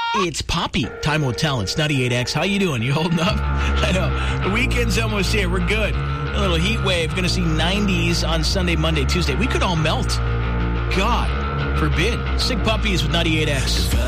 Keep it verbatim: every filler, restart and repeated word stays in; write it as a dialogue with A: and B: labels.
A: It's Poppy. Time will tell. It's ninety-eight X. How you doing? You holding up? I know. The weekend's almost here. We're good. A little heat wave. Going to see nineties on Sunday, Monday, Tuesday. We could all melt. God forbid. Sick Puppies with ninety-eight X.